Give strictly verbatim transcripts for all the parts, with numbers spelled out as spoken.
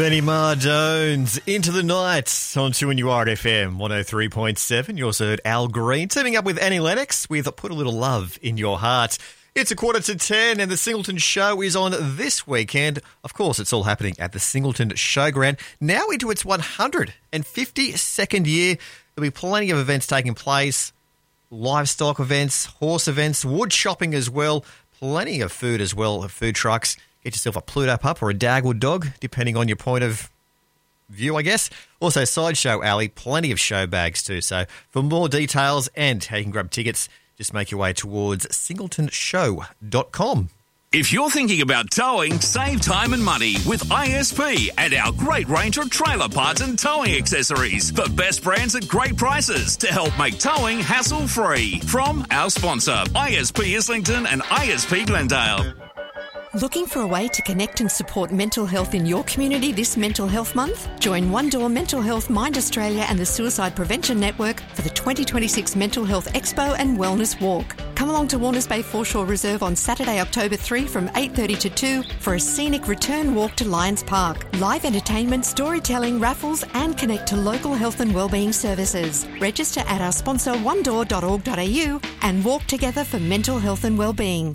Benny Mardones, Into the Night on two N U R at F M one oh three point seven. You also heard Al Green teaming up with Annie Lennox with Put a Little Love in Your Heart. It's a quarter to ten and the Singleton Show is on this weekend. Of course, it's all happening at the Singleton Showground. Now into its one hundred fifty-second year. There'll be plenty of events taking place. Livestock events, horse events, wood shopping as well. Plenty of food as well, food trucks. Get yourself a Pluto pup or a Dagwood dog, depending on your point of view, I guess. Also, Sideshow Alley, plenty of show bags too. So for more details and how you can grab tickets, just make your way towards singleton show dot com. If you're thinking about towing, save time and money with I S P and our great range of trailer parts and towing accessories. The best brands at great prices to help make towing hassle-free. From our sponsor, I S P Islington and I S P Glendale. Looking for a way to connect and support mental health in your community this Mental Health Month? Join One Door Mental Health Mind Australia and the Suicide Prevention Network for the twenty twenty-six Mental Health Expo and Wellness Walk. Come along to Warners Bay Foreshore Reserve on Saturday, October third from eight thirty to two for a scenic return walk to Lions Park. Live entertainment, storytelling, raffles and connect to local health and wellbeing services. Register at our sponsor one door dot org dot a u and walk together for mental health and wellbeing.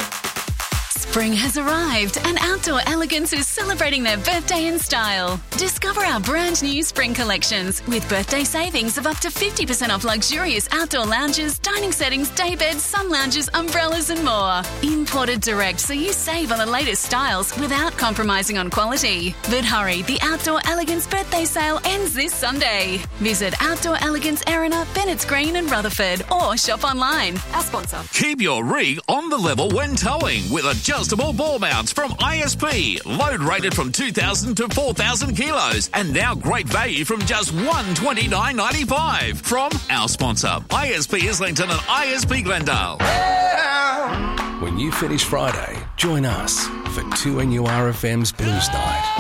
Spring has arrived and Outdoor Elegance is celebrating their birthday in style. Discover our brand new spring collections with birthday savings of up to fifty percent off luxurious outdoor lounges, dining settings, day beds, sun lounges, umbrellas and more. Imported direct so you save on the latest styles without compromising on quality. But hurry, the Outdoor Elegance birthday sale ends this Sunday. Visit Outdoor Elegance Erina, Bennett's Green and Rutherford or shop online. Our sponsor. Keep your rig on the level when towing with adjustable ball mounts from I S P. Load rated from two thousand to four thousand kilos and now great value from just one hundred twenty-nine dollars ninety-five from our sponsor, I S P Islington and I S P Glendale. When you finish Friday, join us for two N U R F M's Blues Night.